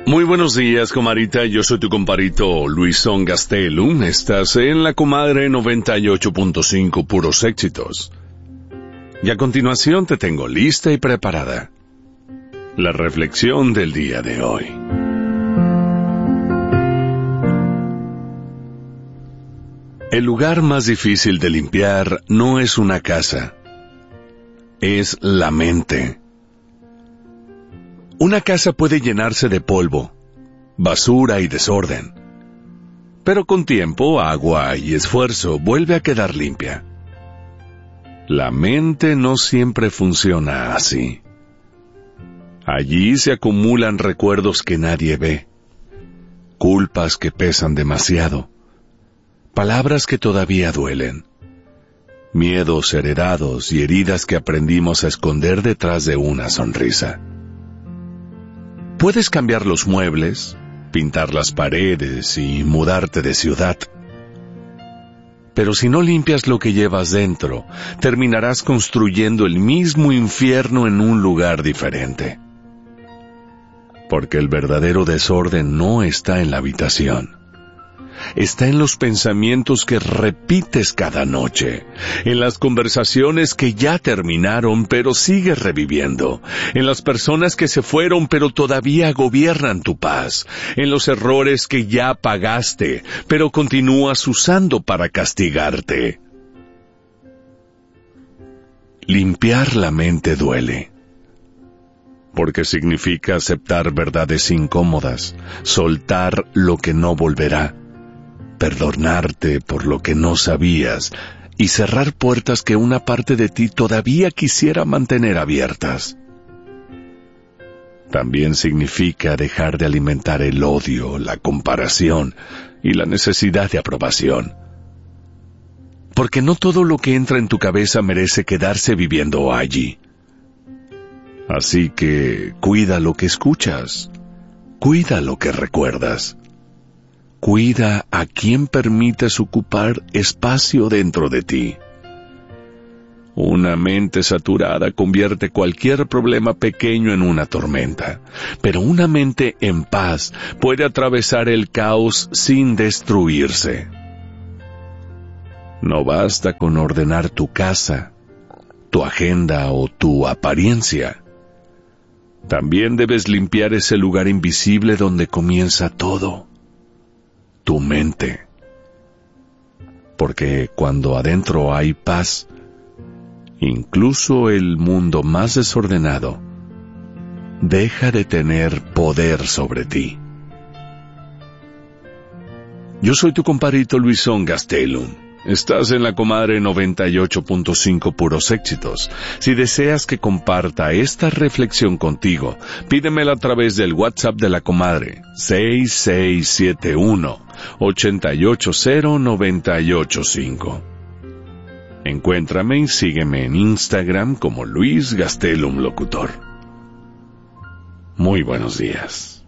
Muy buenos días, comadita. Yo soy tu compadrito Luisón Gastelum. Estás en La Comadre 98.5 Puros Éxitos. Y a continuación te tengo lista y preparada la reflexión del día de hoy. El lugar más difícil de limpiar no es una casa, es la mente. Una casa puede llenarse de polvo, basura y desorden, pero con tiempo, agua y esfuerzo vuelve a quedar limpia. La mente no siempre funciona así. Allí se acumulan recuerdos que nadie ve, culpas que pesan demasiado, palabras que todavía duelen, miedos heredados y heridas que aprendimos a esconder detrás de una sonrisa. Puedes cambiar los muebles, pintar las paredes y mudarte de ciudad. Pero si no limpias lo que llevas dentro, terminarás construyendo el mismo infierno en un lugar diferente. Porque el verdadero desorden no está en la habitación. Está en los pensamientos que repites cada noche, en las conversaciones que ya terminaron pero sigues reviviendo, en las personas que se fueron pero todavía gobiernan tu paz, en los errores que ya pagaste pero continúas usando para castigarte. Limpiar la mente duele, porque significa aceptar verdades incómodas, soltar lo que no volverá, perdonarte por lo que no sabías y cerrar puertas que una parte de ti todavía quisiera mantener abiertas. También significa dejar de alimentar el odio, la comparación y la necesidad de aprobación. Porque no todo lo que entra en tu cabeza merece quedarse viviendo allí. Así que cuida lo que escuchas, cuida lo que recuerdas. Cuida a quien permites ocupar espacio dentro de ti. Una mente saturada convierte cualquier problema pequeño en una tormenta, pero una mente en paz puede atravesar el caos sin destruirse. No basta con ordenar tu casa, tu agenda o tu apariencia. También debes limpiar ese lugar invisible donde comienza todo. Tu mente. Porque cuando adentro hay paz, incluso el mundo más desordenado deja de tener poder sobre ti. Yo soy tu compadrito Luisón Gastelum. Estás en La Comadre 98.5 Puros Éxitos. Si deseas que comparta esta reflexión contigo, pídemela a través del WhatsApp de La Comadre 6671-880-985. Encuéntrame y sígueme en Instagram como Luis Gastelum Locutor. Muy buenos días.